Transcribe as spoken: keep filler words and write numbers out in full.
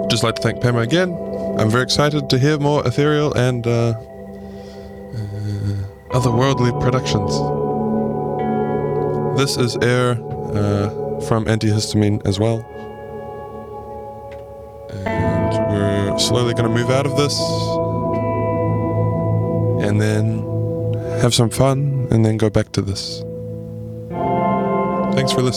just like to thank Pema again. I'm very excited to hear more ethereal and uh, uh, otherworldly productions. This is Air uh, from Antihistamine as well. And we're slowly going to move out of this and then have some fun and then go back to this. Thanks for listening.